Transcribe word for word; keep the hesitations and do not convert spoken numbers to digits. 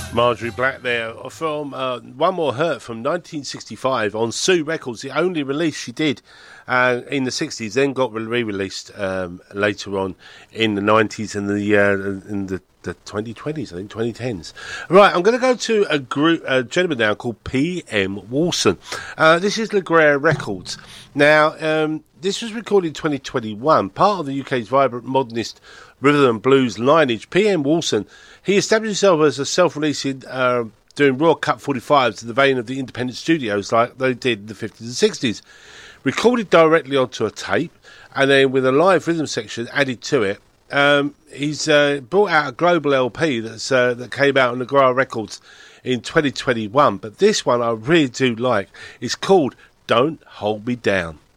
Marjorie Black there from uh, One More Hurt from nineteen sixty-five on Sue Records, the only release she did uh, in the sixties, then got re-released um, later on in the nineties and the uh, in the, the twenty twenties, I think twenty tens. Right, I'm going to go to a group, a gentleman now called P M Wilson. Uh, this is LaGrare Records. Now, um, this was recorded in twenty twenty-one, part of the U K's vibrant modernist rhythm and blues lineage. P M Wilson, he established himself as a self-releasing, uh, doing Royal Cut forty-fives in the vein of the independent studios like they did in the fifties and sixties. Recorded directly onto a tape, and then with a live rhythm section added to it. Um, he's uh, brought out a global L P that's, uh, that came out on LaGrare Records in twenty twenty-one, but this one I really do like. It's called Don't Hold Me Down.